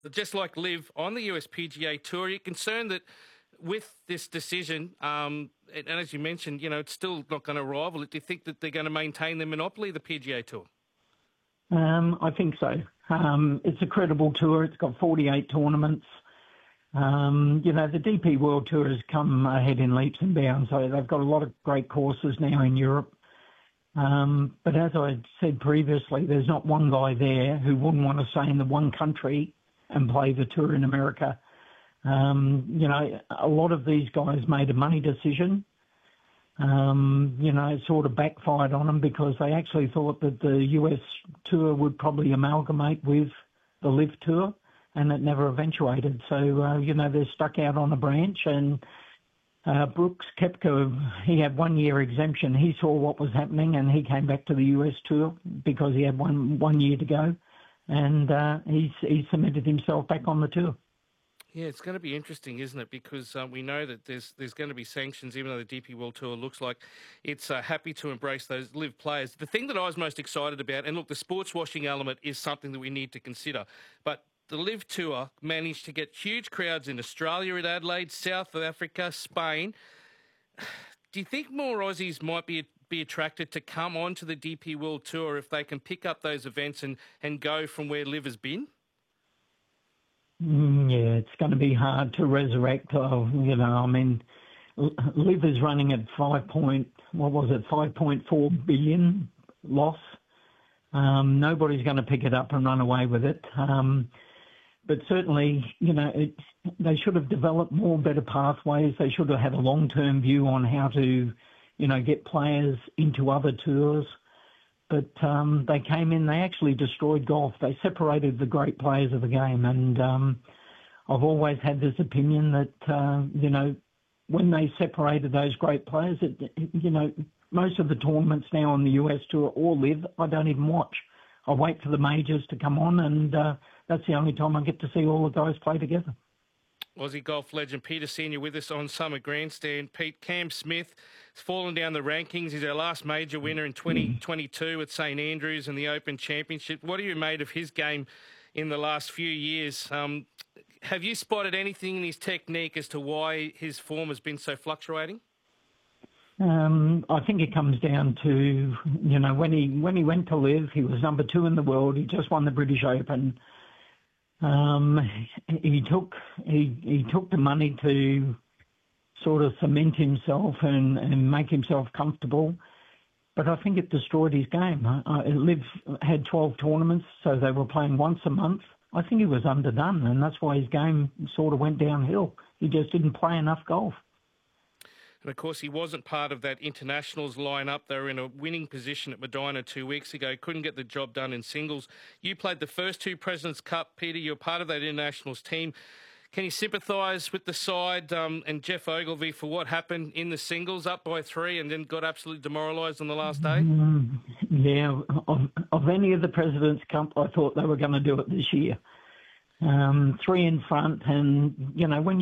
just like Liv on the USPGA Tour, are you concerned that with this decision, and as you mentioned, it's still not going to rival it, do you think that they're going to maintain their monopoly, the PGA Tour? I think so. It's a credible tour. It's got 48 tournaments. The DP World Tour has come ahead in leaps and bounds, so they've got a lot of great courses now in Europe. But as I said previously, there's not one guy there who wouldn't want to stay in the one country and play the tour in America. A lot of these guys made a money decision. It sort of backfired on them because they actually thought that the US Tour would probably amalgamate with the Liv Tour, and it never eventuated. So, they're stuck out on a branch, and Brooks Koepka, he had 1 year exemption. He saw what was happening, and he came back to the US Tour because he had one year to go, and he cemented himself back on the tour. Yeah, it's going to be interesting, isn't it? Because we know that there's going to be sanctions, even though the DP World Tour looks like it's happy to embrace those Liv players. The thing that I was most excited about, and look, the sports washing element is something that we need to consider, but the Liv Tour managed to get huge crowds in Australia at Adelaide, South Africa, Spain. Do you think more Aussies might be attracted to come onto the DP World Tour if they can pick up those events and go from where Liv has been? Yeah, it's going to be hard to resurrect. Liv is running at 5.4 billion loss. Nobody's going to pick it up and run away with it. But certainly, they should have developed better pathways. They should have had a long-term view on how to, get players into other tours. But they came in, they actually destroyed golf. They separated the great players of the game. And I've always had this opinion that, when they separated those great players, most of the tournaments now on the US Tour or Liv, I don't even watch. I wait for the majors to come on, and that's the only time I get to see all the guys play together. Aussie golf legend Peter Senior with us on Summer Grandstand. Pete, Cam Smith has fallen down the rankings. He's our last major winner in 2022 at St Andrews and the Open Championship. What have you made of his game in the last few years? Have you spotted anything in his technique as to why his form has been so fluctuating? I think it comes down to, when he went to Liv, he was number 2 in the world. He just won the British Open. He took the money to sort of cement himself and make himself comfortable, but I think it destroyed his game. Liv had 12 tournaments, so they were playing once a month. I think he was underdone, and that's why his game sort of went downhill. He just didn't play enough golf. And, of course, he wasn't part of that internationals lineup. They were in a winning position at Medina 2 weeks ago. Couldn't get the job done in singles. You played the first 2 Presidents' Cup, Peter. You're part of that internationals team. Can you sympathise with the side and Geoff Ogilvy for what happened in the singles, up by 3 and then got absolutely demoralised on the last day? Yeah, of any of the Presidents' Cup, I thought they were going to do it this year. 3 in front, and when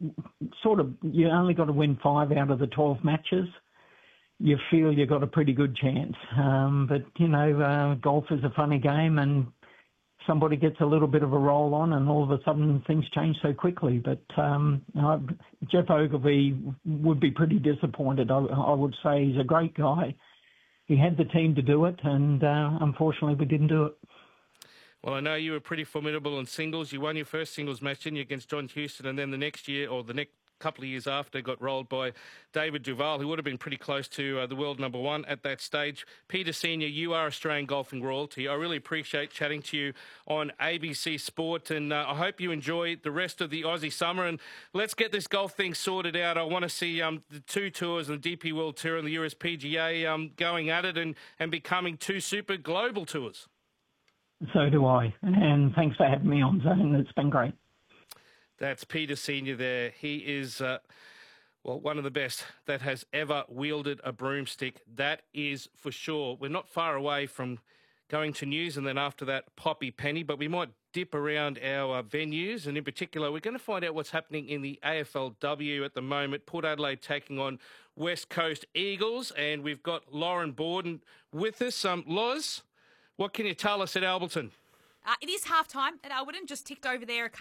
you only got to win 5 out of the 12 matches, you feel you got a pretty good chance. But golf is a funny game, and somebody gets a little bit of a roll on, and all of a sudden things change so quickly. But Geoff Ogilvy would be pretty disappointed. I would say he's a great guy. He had the team to do it, and unfortunately we didn't do it. Well, I know you were pretty formidable in singles. You won your first singles match, didn't you, against John Houston, and then the next year, or the next couple of years after, got rolled by David Duval, who would have been pretty close to the world number 1 at that stage. Peter Senior, you are Australian golfing royalty. I really appreciate chatting to you on ABC Sport, and I hope you enjoy the rest of the Aussie summer. And let's get this golf thing sorted out. I want to see the 2 tours, the DP World Tour and the USPGA, going at it and becoming 2 super global tours. So do I. And thanks for having me on, Zane. It's been great. That's Peter Senior there. He is, one of the best that has ever wielded a broomstick. That is for sure. We're not far away from going to news and then after that, Poppy Penny, but we might dip around our venues. And in particular, we're going to find out what's happening in the AFLW at the moment. Port Adelaide taking on West Coast Eagles. And we've got Lauren Borden with us. Loz, what can you tell us at Alberton? It is half-time at Alberton, just ticked over there